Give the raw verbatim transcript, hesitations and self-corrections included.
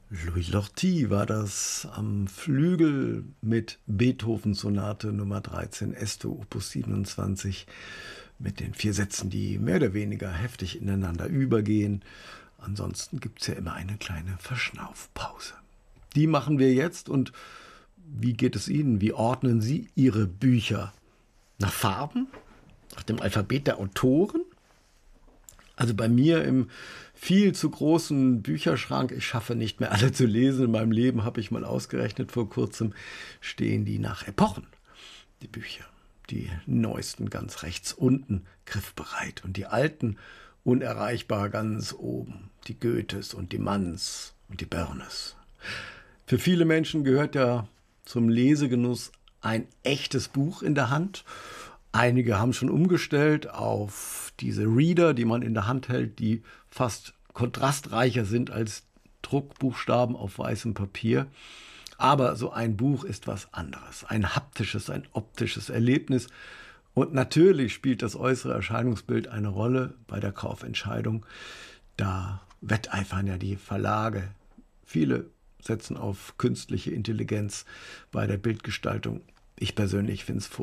Louis Lorty war das am Flügel mit Beethoven-Sonate Nummer dreizehn, Esto Opus siebenundzwanzig, mit den vier Sätzen, die mehr oder weniger heftig ineinander übergehen. Ansonsten gibt es ja immer eine kleine Verschnaufpause. Die machen wir jetzt. Und wie geht es Ihnen? Wie ordnen Sie Ihre Bücher? Nach Farben? Nach dem Alphabet der Autoren? Also bei mir im viel zu großen Bücherschrank, ich schaffe nicht mehr alle zu lesen, in meinem Leben habe ich mal ausgerechnet vor kurzem, stehen die nach Epochen, die Bücher. Die neuesten ganz rechts unten, griffbereit, und die alten unerreichbar ganz oben, die Goethes und die Manns und die Börnes. Für viele Menschen gehört ja zum Lesegenuss ein echtes Buch in der Hand. Einige haben schon umgestellt auf diese Reader, die man in der Hand hält, die fast kontrastreicher sind als Druckbuchstaben auf weißem Papier. Aber so ein Buch ist was anderes, ein haptisches, ein optisches Erlebnis. Und natürlich spielt das äußere Erscheinungsbild eine Rolle bei der Kaufentscheidung. Da wetteifern ja die Verlage. Viele setzen auf künstliche Intelligenz bei der Bildgestaltung. Ich persönlich finde es